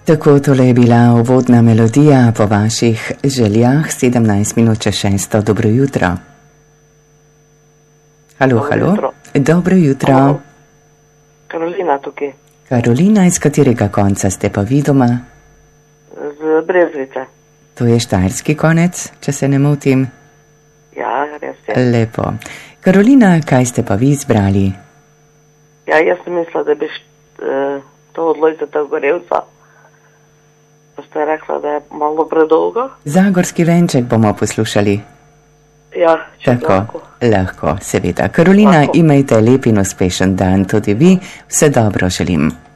Tako tole je bila uvodna melodija po vaših željah, 17 minut čez 6. Dobro jutro. Halo. Dobro jutro. Halo. Karolina tukaj. Karolina, iz katerega konca ste pa vi doma? Z Brezvice. To je štajerski konec, če se ne motim. Ja, res je. Lepo. Karolina, kaj ste pa vi izbrali? Ja, jaz sem mislila, da bi to odločila tega gorevca. Pa ste rekla, da je malo predolgo. Zagorski venček bomo poslušali. Ja, če tako. Lahko, seveda. Karolina, imejte lep in uspešen dan tudi vi. Vse dobro želim.